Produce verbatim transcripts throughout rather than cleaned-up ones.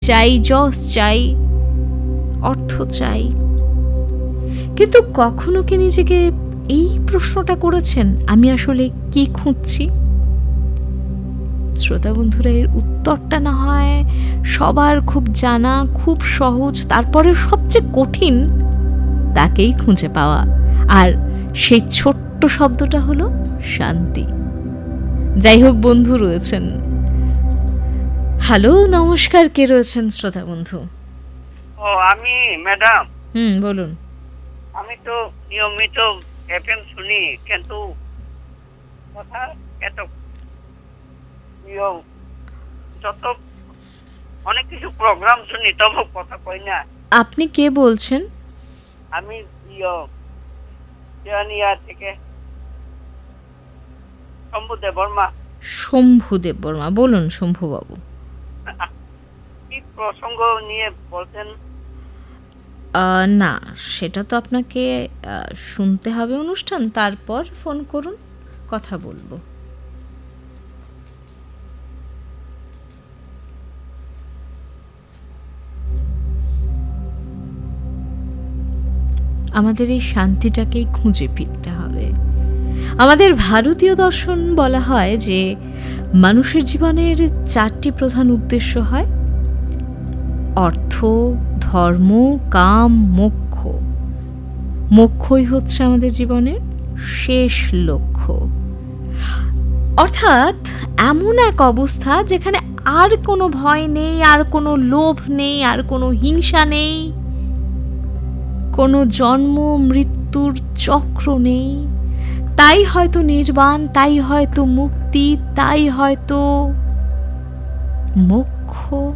চাই, যশ চাই, অর্থ চাই। কিন্তু কখনো কি নিজেকে এই প্রশ্নটা করেছেন, আমি আসলে কি খুঁজছি? শ্রোতা বন্ধুরা, এর উত্তরটা না হয় সবার খুব জানা, খুব সহজ, তারপরে সবচেয়ে কঠিন তাকেই খুঁজে পাওয়া, আর সেই ছোট্ট শব্দটা হলো শান্তি। যাই হোক, বন্ধু রয়েছেন। হ্যালো, নমস্কার, কে রয়েছেন শ্রোতা বন্ধু? ও আমি ম্যাডাম। হুম, বলুন। আমি তো নিয়মিত এফএম শুনি, কিন্তু কথা এত যত অনেক কিছু প্রোগ্রাম শুনি, তবু কথা কই না। আপনি কে বলছেন? আমি জানিয়া থেকে শম্ভুদেব বর্মা। শম্ভুদেব বর্মা, বলুন শম্ভু বাবু। কি প্রসঙ্গ নিয়ে বলছেন? না, সেটা তো আপনাকে শুনতে হবে অনুষ্ঠান, তারপর ফোন করুন, কথা বলবো। আমাদের এই শান্তিটাকেই খুঁজে ফিরতে হবে। আমাদের ভারতীয় দর্শন বলা হয় যে মানুষের জীবনের চারটি প্রধান উদ্দেশ্য হয়: অর্থ, ধর্ম, কাম, মোক্ষ। মোক্ষই হচ্ছে আমাদের জীবনের শেষ লক্ষ্য, অর্থাৎ এমন এক অবস্থা যেখানে আর কোনো ভয় নেই, আর কোনো লোভ নেই, আর কোনো হিংসা নেই, কোনো জন্ম মৃত্যুর চক্র নেই। তাই হয়তো নির্বাণ, তাই হয়তো মুক্তি, তাই হয়তো মোক্ষ।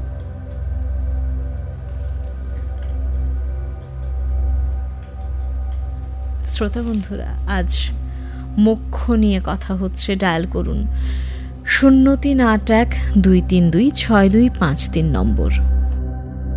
শ্রোতা বন্ধুরা, আজ মোক্ষ নিয়ে কথা হচ্ছে। ডায়াল করুন শূন্য তিন আট এক দুই তিন দুই ছয় দুই পাঁচ তিন নম্বর।